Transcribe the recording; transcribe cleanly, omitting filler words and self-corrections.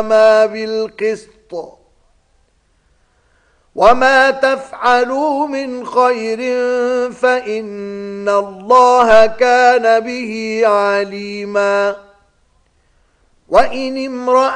وَالْقَلَمَ بِالْقِسْطِ وَمَا تَفْعَلُوا مِنْ خَيْرٍ فَإِنَّ اللَّهَ كَانَ بِهِ عَلِيمًا. وَإِنِ امْرَأَةٌ